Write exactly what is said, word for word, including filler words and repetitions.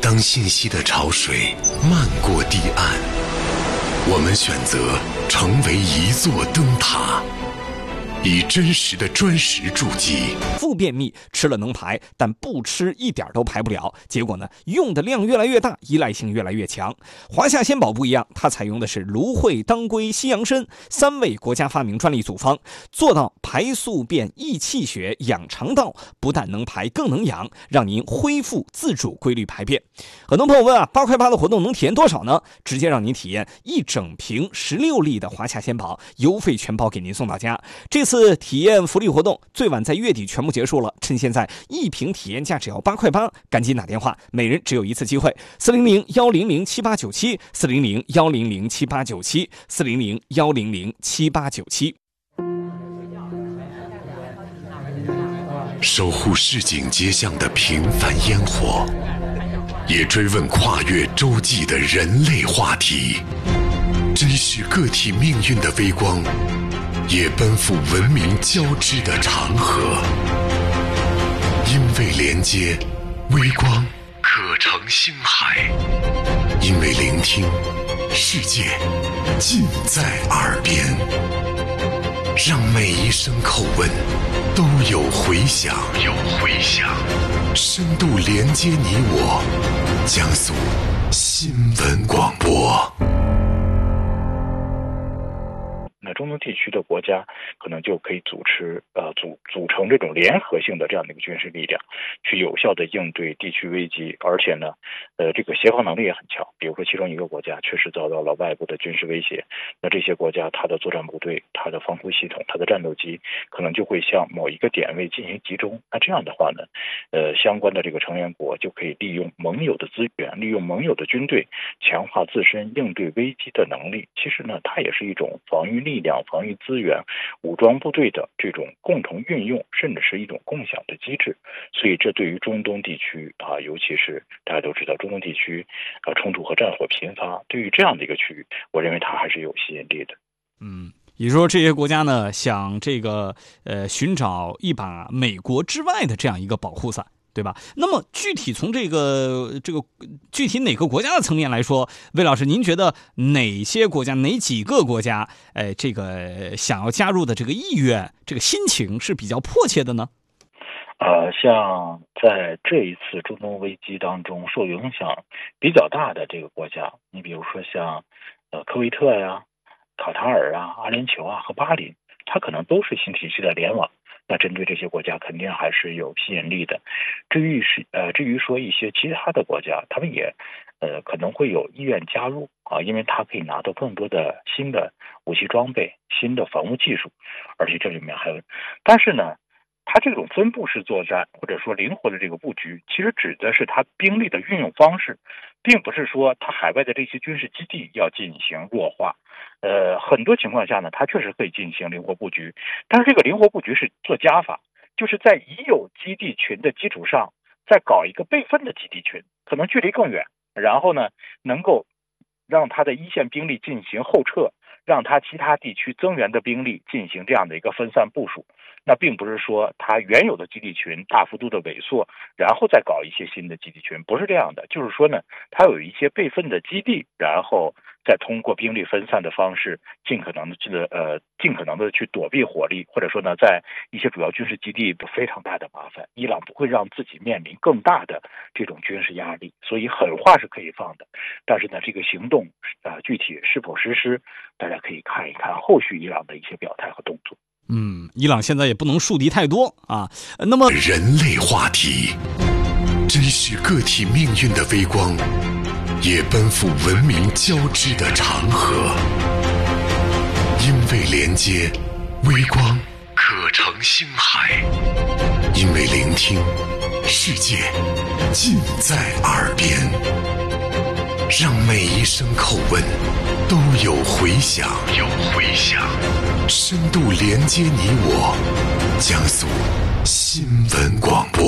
当信息的潮水漫过堤岸，我们选择成为一座灯塔，以真实的砖石筑基。 腹便秘吃了能排，但不吃一点都排不了，结果呢，用的量越来越大，依赖性越来越强。华夏仙宝不一样，它采用的是芦荟、当归、西洋参三味国家发明专利组方，做到排宿便、益气血、养肠道，不但能排更能养，让您恢复自主规律排便。很多朋友问啊，八块八的活动能体验多少呢？直接让您体验一整瓶十六粒的华夏仙宝，邮费全包给您送到家。这次体验福利活动最晚在月底全部结束了，趁现在一瓶体验价只要八块八，赶紧打电话，每人只有一次机会。四零零幺零零七八九七，四零零幺零零七八九七，四零零幺零零七八九七。 守护市井街巷的平凡烟火，也追问跨越洲际的人类话题，珍视个体命运的微光，也奔赴文明交织的长河。因为连接，微光可成星海；因为聆听，世界尽在耳边。让每一声口吻都有回响，有回响，深度连接你我。江苏新闻广播。 那中东地区的国家可能就可以组织呃组组成这种联合性的这样的一个军事力量，去有效的应对地区危机，而且呢，呃这个协防能力也很强。比如说其中一个国家确实遭到了外部的军事威胁，那这些国家它的作战部队、它的防空系统、它的战斗机可能就会向某一个点位进行集中。那这样的话呢，呃相关的这个成员国就可以利用盟友的资源，利用盟友的军队，强化自身应对危机的能力。其实呢，它也是一种防御力。力量、防御资源、武装部队的这种共同运用，甚至是一种共享的机制。所以这对于中东地区啊，尤其是大家都知道中东地区啊冲突和战火频发，对于这样的一个区域，我认为它还是有吸引力的。 嗯，也就是说这些国家呢，想这个呃寻找一把美国之外的这样一个保护伞。对吧？那么具体从这个这个具体哪个国家的层面来说，魏老师，您觉得哪些国家、哪几个国家，哎，这个想要加入的这个意愿、这个心情是比较迫切的呢？ 呃，像在这一次中东危机当中受影响比较大的这个国家，你比如说像呃科威特呀、卡塔尔啊、阿联酋啊和巴林，它可能都是新体系的联网。那针对这些国家肯定还是有吸引力的。至于是呃，至于说一些其他的国家，他们也呃可能会有意愿加入啊，因为它可以拿到更多的新的武器装备、新的防务技术，而且这里面还有，但是呢，它这种分布式作战或者说灵活的这个布局，其实指的是它兵力的运用方式，并不是说它海外的这些军事基地要进行弱化。呃，很多情况下呢，它确实可以进行灵活布局，但是这个灵活布局是做加法，就是在已有基地群的基础上，再搞一个备份的基地群，可能距离更远，然后呢，能够让它的一线兵力进行后撤，让它其他地区增援的兵力进行这样的一个分散部署。那并不是说它原有的基地群大幅度的萎缩，然后再搞一些新的基地群，不是这样的。就是说呢，它有一些备份的基地，然后再通过兵力分散的方式，尽可能的呃尽可能的去躲避火力，或者说呢，在一些主要军事基地有非常大的麻烦，伊朗不会让自己面临更大的这种军事压力，所以狠话是可以放的，但是呢，这个行动啊、呃、具体是否实施，大家可以看一看后续伊朗的一些表态和动作。 嗯，伊朗现在也不能树敌太多啊。那么， 人类话题，珍视个体命运的微光，也奔赴文明交织的长河。因为连接，微光可成星海；因为聆听，世界尽在耳边。让每一声口吻都有回响，有回响，深度连接你我。江苏新闻广播。